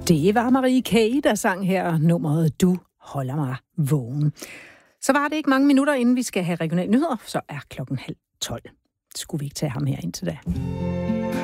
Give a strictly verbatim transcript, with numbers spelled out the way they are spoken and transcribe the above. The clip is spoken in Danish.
Det var Marie K., der sang her nummeret Du holder mig vågen. Så var det ikke mange minutter, inden vi skal have regionale nyheder, så er klokken halv tolv. Skulle vi ikke tage ham her indtil da?